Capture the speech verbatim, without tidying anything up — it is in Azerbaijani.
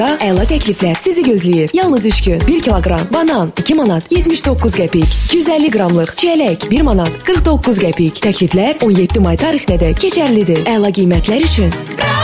Əla təkliflər sizi gözləyir. Yalnız üç gün. bir kiloqram banan iki manat yetmiş doqquz qəpik. iki yüz əlli qramlıq çiyələk bir manat qırx doqquz qəpik. Təkliflər on yeddi may tarixinədək keçərlidir. Əla qiymətlər üçün